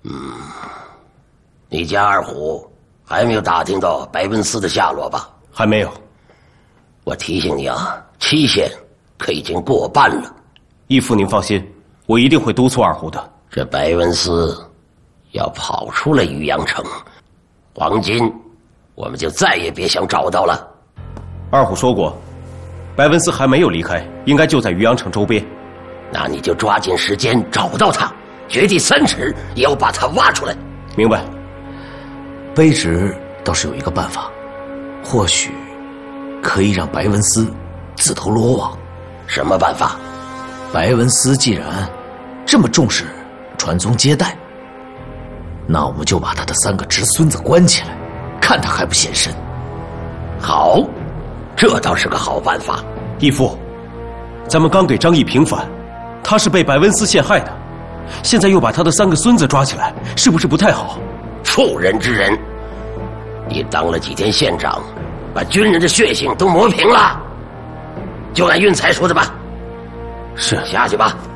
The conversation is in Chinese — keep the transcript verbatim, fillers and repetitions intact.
嗯，你家二虎还没有打听到白文思的下落吧？ 还没有。 我提醒你啊，期限可已经过半了。 义父您放心，我一定会督促二虎的。 这白文思要跑出了渔阳城，黄金我们就再也别想找到了。 二虎说过，白文思还没有离开，应该就在渔阳城周边。 那你就抓紧时间找到他，掘地三尺也要把他挖出来。 明白。 卑职倒是有一个办法，或许可以让白文思自投罗网。 什么办法？ 白文思既然这么重视传宗接代，那我们就把他的三个侄孙子关起来，看他还不现身。 好，这倒是个好办法。 义父，咱们刚给张义平反，他是被白文思陷害的，现在又把他的三个孙子抓起来，是不是不太好？ 妇人之仁，你当了几天县长，把军人的血性都磨平了，就按运才说的吧。 是， 下去吧。